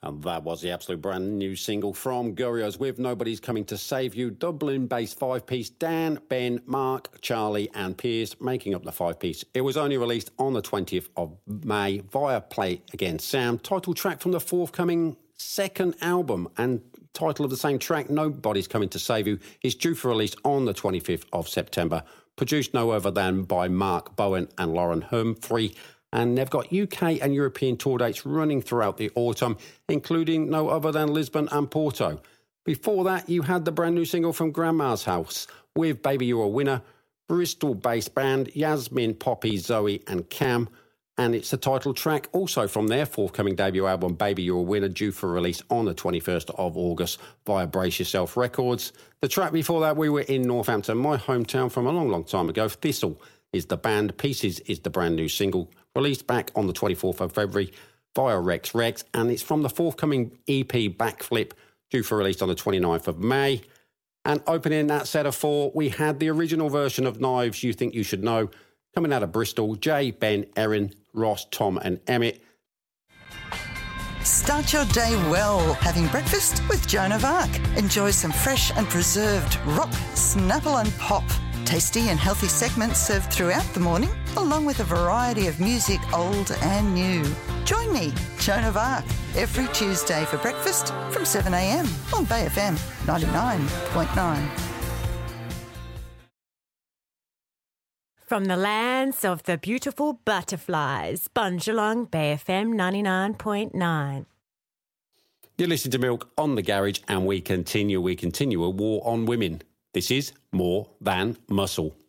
And that was the absolute brand new single from Gorillaz with Nobody's Coming to Save You. Dublin-based five-piece Dan, Ben, Mark, Charlie and Piers making up the five-piece. It was only released on the 20th of May via Play Again Sound. Title track from the forthcoming second album and title of the same track, Nobody's Coming to Save You, is due for release on the 25th of September. Produced no other than by Mark Bowen and Lauren Humphrey. And they've got UK and European tour dates running throughout the autumn, including no other than Lisbon and Porto. Before that, you had the brand new single from Grandma's House with Baby You're a Winner, Bristol-based band Yasmin, Poppy, Zoe and Cam. And it's the title track also from their forthcoming debut album, Baby You're a Winner, due for release on the 21st of August via Brace Yourself Records. The track before that, we were in Northampton, my hometown from a long, long time ago. Thistle is the band, Pieces is the brand new single, released back on the 24th of February via Rex Rex, and it's from the forthcoming EP Backflip, due for release on the 29th of May. And opening that set of four, we had the original version of Knives, You Think You Should Know, coming out of Bristol, Jay, Ben, Erin, Ross, Tom and Emmett. Start your day well, having breakfast with Joan of Arc. Enjoy some fresh and preserved rock, snapple and pop. Tasty and healthy segments served throughout the morning, along with a variety of music, old and new. Join me, Joan of Arc, every Tuesday for breakfast from 7 a.m. on Bay FM 99.9. From the lands of the beautiful butterflies, Bunjalong, Bay FM 99.9. You're listening to Milk on the Garage, and we continue a war on women. This is More Than Muscle.